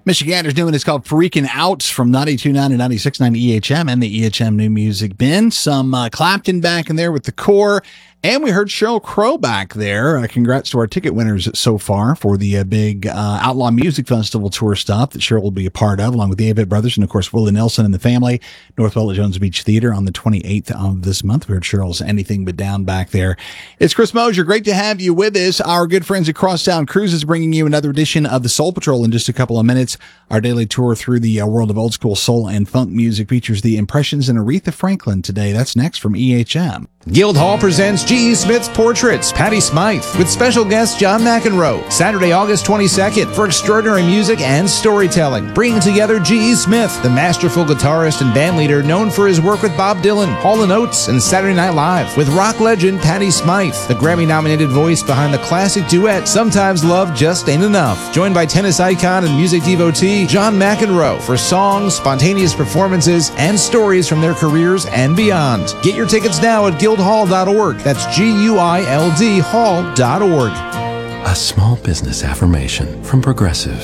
Michiganders doing is called Freaking Out from 92.9 and 96.9 EHM and the EHM New Music Bin. Some Clapton back in there with the core. And we heard Sheryl Crow back there. Congrats to our ticket winners so far for the big Outlaw Music Festival tour stop that Sheryl will be a part of, along with the Avett Brothers and, of course, Willie Nelson and the family. Northwell at Jones Beach Theater on the 28th of this month. We heard Sheryl's Anything But Down back there. It's Chris Mosier. Great to have you with us. Our good friends at Crosstown Cruises bringing you another edition of the Soul Patrol in just a couple of minutes. Our daily tour through the world of old school soul and funk music features the Impressions and Aretha Franklin today. That's next from EHM. Guildhall presents G.E. Smith's Portraits, Patty Smythe, with special guest John McEnroe, Saturday, August 22nd, for extraordinary music and storytelling. Bringing together G.E. Smith, the masterful guitarist and bandleader known for his work with Bob Dylan, Hall & Oates, and Saturday Night Live, with rock legend Patty Smythe, the Grammy-nominated voice behind the classic duet Sometimes Love Just Ain't Enough, joined by tennis icon and music devotee John McEnroe for songs, spontaneous performances, and stories from their careers and beyond. Get your tickets now at guildhall.org. That's G-U-I-L-D hall.org. A small business affirmation from Progressive.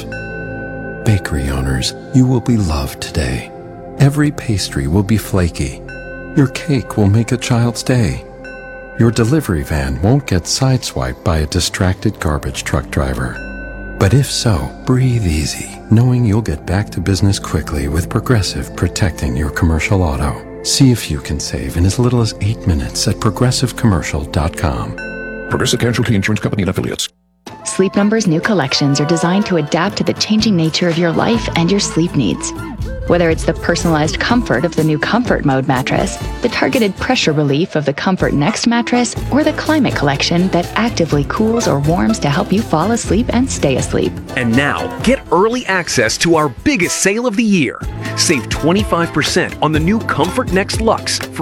Bakery owners, you will be loved today. Every pastry will be flaky. Your cake will make a child's day. Your delivery van won't get sideswiped by a distracted garbage truck driver. But if so, breathe easy, knowing you'll get back to business quickly with Progressive protecting your commercial auto. See if you can save in as little as 8 minutes at progressivecommercial.com. Progressive Casualty Insurance Company and Affiliates. Sleep Number's new collections are designed to adapt to the changing nature of your life and your sleep needs. Whether it's the personalized comfort of the new Comfort Mode mattress, the targeted pressure relief of the Comfort Next mattress, or the Climate Collection that actively cools or warms to help you fall asleep and stay asleep. And now, get early access to our biggest sale of the year. Save 25% on the new Comfort Next Luxe